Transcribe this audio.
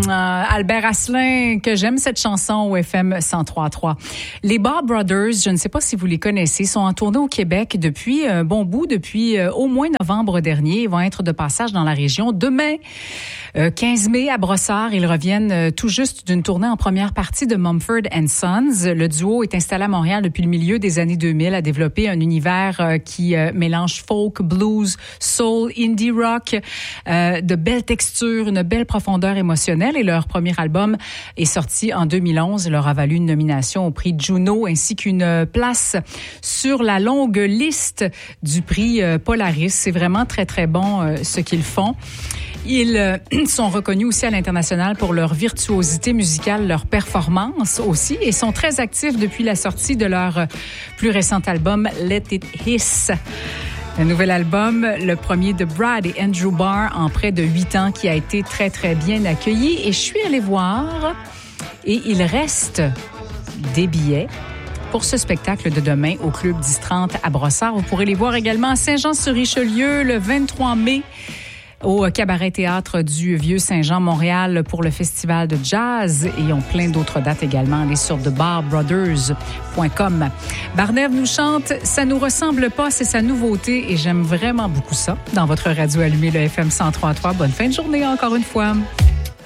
Albert Asselin, que j'aime cette chanson au FM 103.3. Les Bar Brothers, je ne sais pas si vous les connaissez, sont en tournée au Québec depuis un bon bout, depuis au moins novembre dernier. Ils vont être de passage dans la région. Demain, 15 mai, à Brossard, ils reviennent tout juste d'une tournée en première partie de Mumford & Sons. Le duo est installé à Montréal depuis le milieu des années 2000, a développé un univers qui mélange folk, blues, soul, indie rock, de belles textures, une belle profondeur émotionnelle. Et leur premier album est sorti en 2011. Il leur a valu une nomination au prix Juno ainsi qu'une place sur la longue liste du prix Polaris. C'est vraiment très, très bon ce qu'ils font. Ils sont reconnus aussi à l'international pour leur virtuosité musicale, leur performance aussi, et sont très actifs depuis la sortie de leur plus récent album Let It Hiss. Un nouvel album, le premier de Brad et Andrew Barr en près de 8 ans, qui a été très, très bien accueilli. Et je suis allée voir, et il reste des billets pour ce spectacle de demain au Club 10-30 à Brossard. Vous pourrez les voir également à Saint-Jean-sur-Richelieu le 23 mai. Au Cabaret Théâtre du Vieux-Saint-Jean, Montréal, pour le festival de jazz. Et ils ont plein d'autres dates également. Allez sur thebarbrothers.com. Barnève nous chante « Ça nous ressemble pas », c'est sa nouveauté et j'aime vraiment beaucoup ça. Dans votre radio allumée, le FM 103.3. Bonne fin de journée encore une fois.